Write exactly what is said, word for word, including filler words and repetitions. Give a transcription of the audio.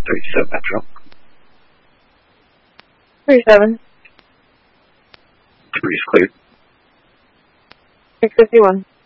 thirty-seven Metro. thirty-seven. Three is cleared. six fifty-one.